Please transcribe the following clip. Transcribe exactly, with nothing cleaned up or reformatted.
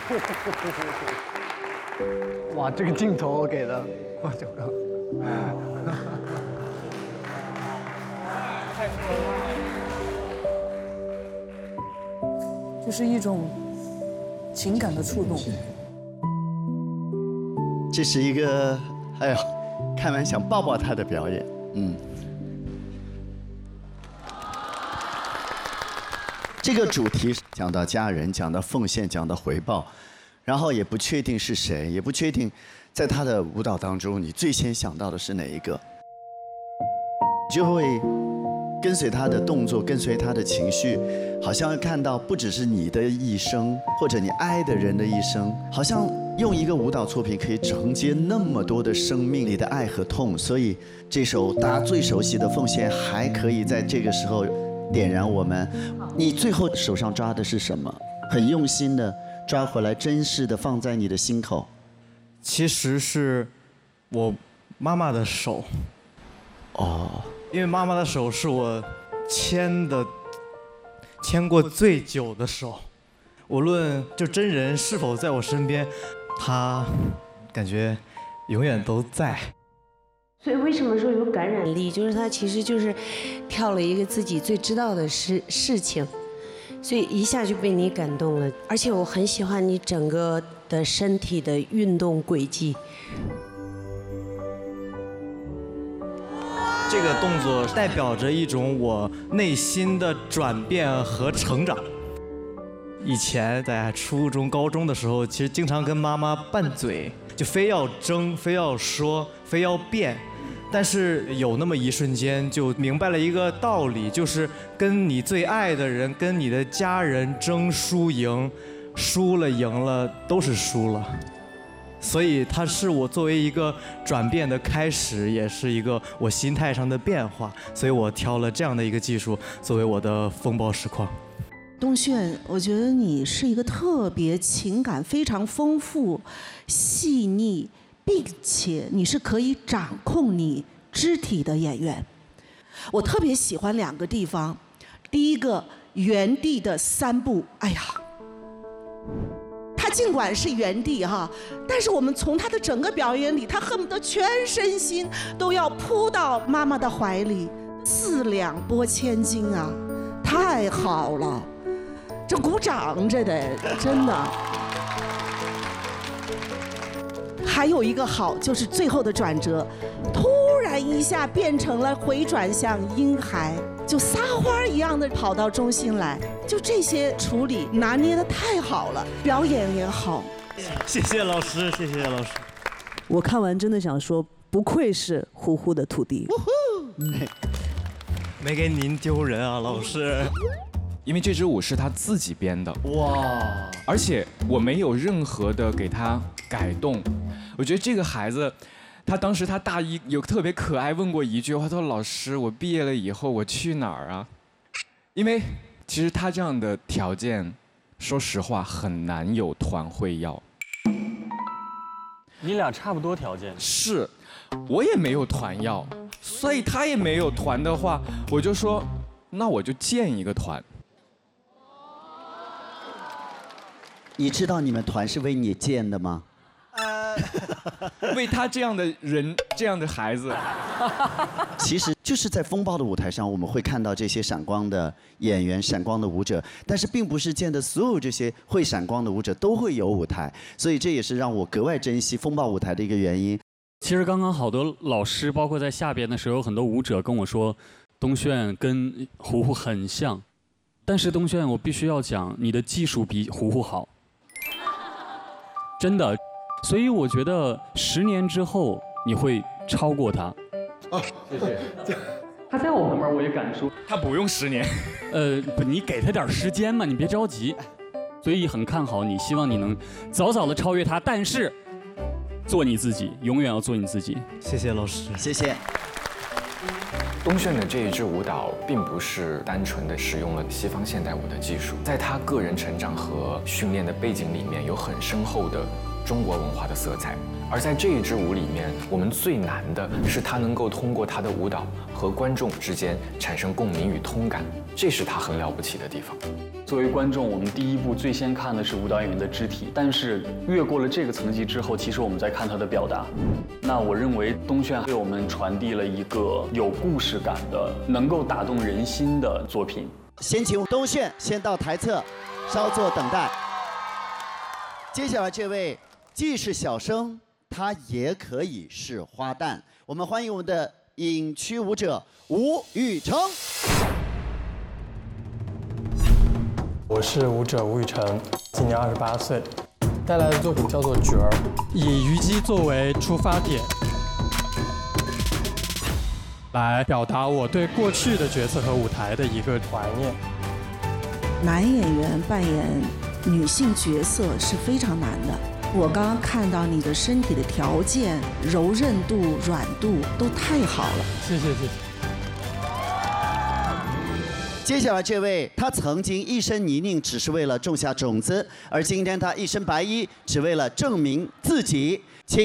哇，这个镜头给的，哇，这个。 就是一种情感的触动。 这是一个，哎呦，看完想抱抱他的表演，嗯。这个主题讲到家人，讲到奉献，讲到回报，然后也不确定是谁，也不确定在他的舞蹈当中，你最先想到的是哪一个，就会跟随他的动作，跟随他的情绪，好像看到不只是你的一生，或者你爱的人的一生，好像用一个舞蹈作品可以承接那么多的生命里的爱和痛，所以这首大家最熟悉的《奉献》还可以在这个时候点燃我们。你最后手上抓的是什么？很用心的抓回来，珍视的放在你的心口。 其实是我妈妈的手。 哦。 因为妈妈的手是我牵的牵过最久的手，无论就真人是否在我身边，她感觉永远都在。 所以为什么说有感染力？就是他其实就是跳了一个自己最知道的事事情，所以一下就被你感动了。而且我很喜欢你整个的身体的运动轨迹。 这个动作代表着一种我内心的转变和成长。以前在初中、高中的时候，其实经常跟妈妈拌嘴，就非要争、非要说、非要辩。但是有那么一瞬间，就明白了一个道理，就是跟你最爱的人、跟你的家人争输赢，输了赢了都是输了。所以它是我作为一个转变的开始，也是一个我心态上的变化。所以我挑了这样的一个技术作为我的风暴实况。 东炫，我觉得你是一个特别情感非常丰富、细腻，并且你是可以掌控你肢体的演员。我特别喜欢两个地方，第一个原地的三步，哎呀，他尽管是原地哈，但是我们从他的整个表演里，他恨不得全身心都要扑到妈妈的怀里，四两拨千斤啊，太好了，这鼓掌这得真的。还有一个好就是最后的转折，突然一下变成了回转向婴孩，就撒花一样的跑到中心来，就这些处理拿捏的太好了，表演也好。 谢谢老师，谢谢老师。 我看完真的想说，不愧是呼呼的徒弟。 没给您丢人啊，老师。 因为这支舞是他自己编的， 哇！ 而且我没有任何的给他改动。我觉得这个孩子，他当时他大一有特别可爱问过一句话，他说：“老师，我毕业了以后我去哪儿啊？”因为其实他这样的条件，说实话很难有团会要。 你俩差不多条件。 是，我也没有团要，所以他也没有团的话，我就说，那我就建一个团。 你知道你们团是为你建的吗？ 呃，为他这样的人，这样的孩子。 其实就是在风暴的舞台上，我们会看到这些闪光的演员、闪光的舞者，但是并不是见的所有这些会闪光的舞者都会有舞台，所以这也是让我格外珍惜风暴舞台的一个原因。 其实刚刚好多老师，包括在下边的时候，有很多舞者跟我说，东炫跟胡胡很像，但是东炫，我必须要讲，你的技术比胡胡好。真的，所以我觉得十年之后你会超过他。 哦，谢谢。 他在我旁边，我也敢说， 他不用十年。 呃，不，你给他点时间嘛，你别着急。所以很看好你，希望你能早早的超越他，但是做你自己，永远要做你自己。 谢谢老师， 谢谢。 东炫的这一支舞蹈并不是单纯的使用了西方现代舞的技术，在他个人成长和训练的背景里面有很深厚的中国文化的色彩。 而在这一支舞里面，我们最难的是他能够通过他的舞蹈和观众之间产生共鸣与通感，这是他很了不起的地方。 作为观众，我们第一步最先看的是舞蹈演员的肢体，但是越过了这个层级之后，其实我们在看他的表达。那我认为东炫为我们传递了一个有故事感的、能够打动人心的作品。 先请东炫先到台侧，稍作等待。接下来这位既是小生，他也可以是花旦。我们欢迎我们的影区舞者吴宇成。 我是舞者吴宇成，今年二十八岁，带来的作品叫做《角儿》，以虞姬作为出发点，来表达我对过去的角色和舞台的一个怀念。 男演员扮演女性角色是非常难的。我刚刚看到你的身体的条件、柔韧度、软度都太好了。 谢谢谢谢。 接下来这位，他曾经一身泥泞，只是为了种下种子，而今天他一身白衣，只为了证明自己。